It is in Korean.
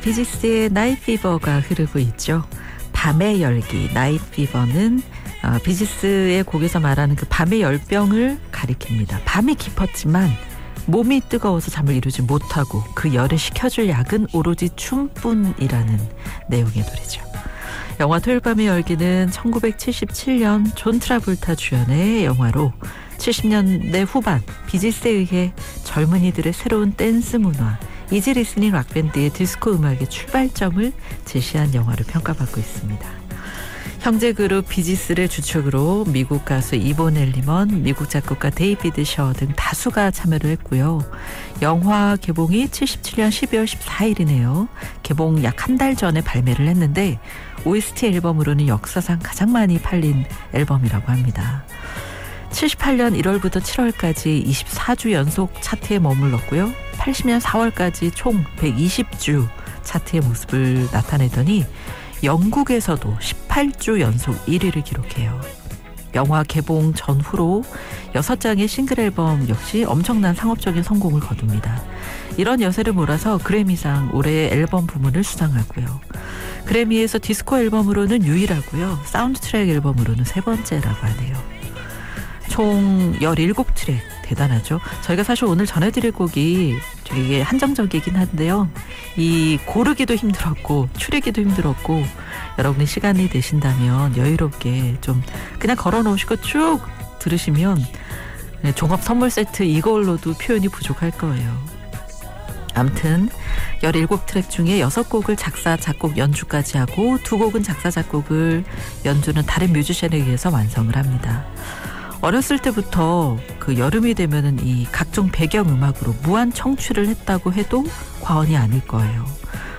비지스의 나이트 피버가 흐르고 있죠. 밤의 열기, 나이트 피버는 비지스의 곡에서 말하는 그 밤의 열병을 가리킵니다. 밤이 깊었지만 몸이 뜨거워서 잠을 이루지 못하고 그 열을 식혀줄 약은 오로지 춤뿐이라는 내용의 노래죠. 영화 토요일 밤의 열기는 1977년 존 트라볼타 주연의 영화로 70년대 후반 비지스에 의해 젊은이들의 새로운 댄스 문화, 이지 리스닝 락밴드의 디스코 음악의 출발점을 제시한 영화로 평가받고 있습니다. 형제 그룹 비지스를 주축으로 미국 가수 이본 엘리먼, 미국 작곡가 데이비드 셔 등 다수가 참여를 했고요. 영화 개봉이 77년 12월 14일이네요. 개봉 약 한 달 전에 발매를 했는데 OST 앨범으로는 역사상 가장 많이 팔린 앨범이라고 합니다. 78년 1월부터 7월까지 24주 연속 차트에 머물렀고요. 80년 4월까지 총 120주 차트의 모습을 나타내더니 영국에서도 18주 연속 1위를 기록해요. 영화 개봉 전후로 6장의 싱글 앨범 역시 엄청난 상업적인 성공을 거둡니다. 이런 여세를 몰아서 그래미상 올해의 앨범 부문을 수상하고요. 그래미에서 디스코 앨범으로는 유일하고요. 사운드 트랙 앨범으로는 세 번째라고 하네요. 총 17트랙, 대단하죠. 저희가 사실 오늘 전해드릴 곡이 되게 한정적이긴 한데요. 이 고르기도 힘들었고 추리기도 힘들었고 여러분이 시간이 되신다면 여유롭게 좀 그냥 걸어놓으시고 쭉 들으시면 종합 선물 세트 이걸로도 표현이 부족할 거예요. 아무튼 17트랙 중에 6곡을 작사, 작곡, 연주까지 하고 2곡은 작사, 작곡을 연주는 다른 뮤지션에 의해서 완성을 합니다. 어렸을 때부터 그 여름이 되면은 이 각종 배경음악으로 무한 청취를 했다고 해도 과언이 아닐 거예요.